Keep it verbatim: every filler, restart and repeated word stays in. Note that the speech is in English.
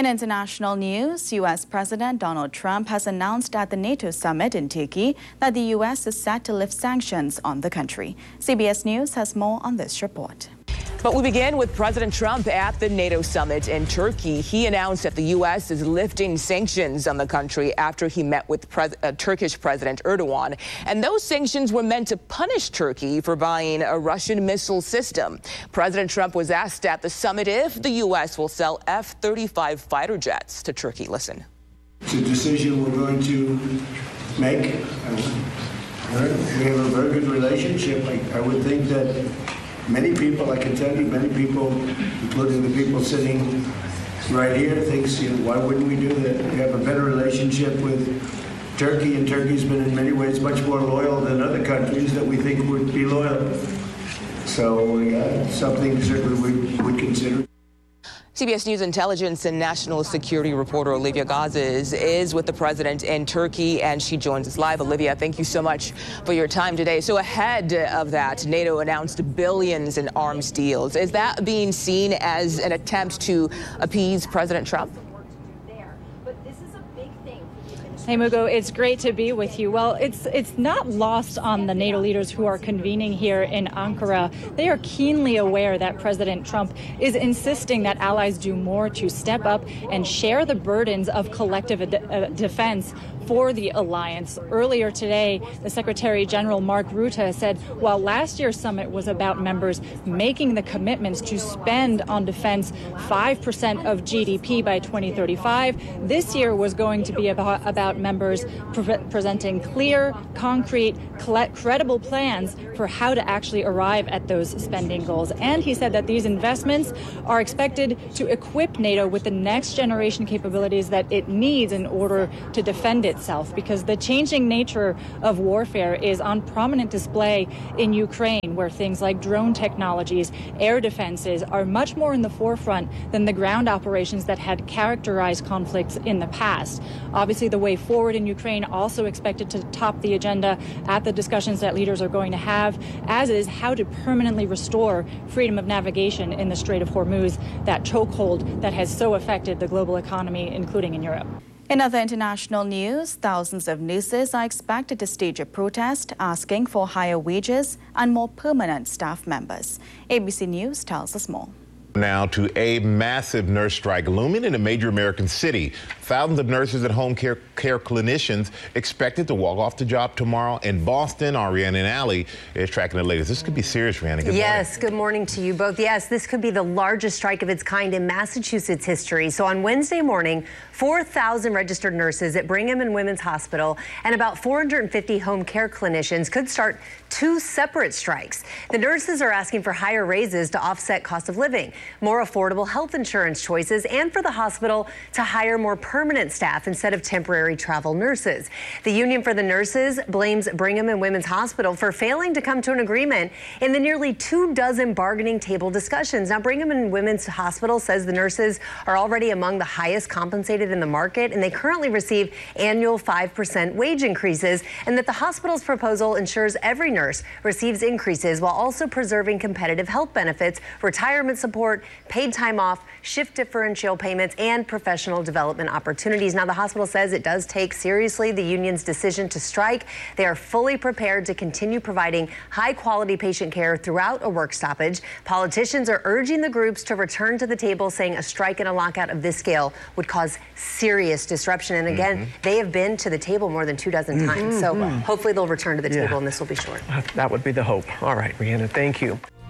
In international news, U S President Donald Trump has announced at the NATO summit in Turkey that the U S is set to lift sanctions on the country. C B S News has more on this report. But we begin with President Trump at the NATO summit in Turkey. He announced that the U S is lifting sanctions on the country after he met with Pres uh, Turkish President Erdogan. And those sanctions were meant to punish Turkey for buying a Russian missile system. President Trump was asked at the summit if the U S will sell F thirty-five fighter jets to Turkey. Listen. It's a decision we're going to make. We have a very good relationship. I, I would think that many people, I can tell you, many people, including the people sitting right here, thinks, you know, why wouldn't we do that? We have a better relationship with Turkey, and Turkey's been in many ways much more loyal than other countries that we think would be loyal. So, yeah, something certainly we would consider. C B S News intelligence and national security reporter Olivia Gazis is with the president in Turkey, and she joins us live. Olivia, thank you so much for your time today. So ahead of that, NATO announced billions in arms deals. Is that being seen as an attempt to appease President Trump? Hey, Mugo, it's great to be with you. Well, it's it's not lost on the NATO leaders who are convening here in Ankara. They are keenly aware that President Trump is insisting that allies do more to step up and share the burdens of collective ad- defense for the alliance. Earlier today, the Secretary General Mark Rutte said while last year's summit was about members making the commitments to spend on defense five percent of G D P by twenty thirty-five, this year was going to be about, about members pre- presenting clear, concrete, credible plans for how to actually arrive at those spending goals. And he said that these investments are expected to equip NATO with the next generation capabilities that it needs in order to defend itself, because the changing nature of warfare is on prominent display in Ukraine, where things like drone technologies, air defenses are much more in the forefront than the ground operations that had characterized conflicts in the past. Obviously, the way forward in Ukraine also expected to top the agenda at the discussions that leaders are going to have, as is how to permanently restore freedom of navigation in the Strait of Hormuz, that chokehold that has so affected the global economy, including in Europe. In other international news, thousands of nurses are expected to stage a protest asking for higher wages and more permanent staff members. A B C News tells us more. Now to a massive nurse strike looming in a major American city. Thousands of nurses and home care, care clinicians expected to walk off the job tomorrow in Boston. Our Rhiannon Alley is tracking the latest. This could be serious, Rhiannon. Good yes, morning. Good morning to you both. Yes, this could be the largest strike of its kind in Massachusetts history. So on Wednesday morning, four thousand registered nurses at Brigham and Women's Hospital and about four hundred fifty home care clinicians could start two separate strikes. The nurses are asking for higher raises to offset cost of living, more affordable health insurance choices, and for the hospital to hire more permanent staff instead of temporary travel nurses. The Union for the Nurses blames Brigham and Women's Hospital for failing to come to an agreement in the nearly two dozen bargaining table discussions. Now, Brigham and Women's Hospital says the nurses are already among the highest compensated in the market, and they currently receive annual five percent wage increases, and that the hospital's proposal ensures every nurse receives increases while also preserving competitive health benefits, retirement support, paid time off, shift differential payments, and professional development opportunities. Now, the hospital says it does take seriously the union's decision to strike. They are fully prepared to continue providing high-quality patient care throughout a work stoppage. Politicians are urging the groups to return to the table, saying a strike and a lockout of this scale would cause serious disruption. And again, mm-hmm. they have been to the table more than two dozen mm-hmm. times. So mm-hmm. hopefully they'll return to the table, yeah. and this will be short. That would be the hope. All right, Rhiannon, thank you.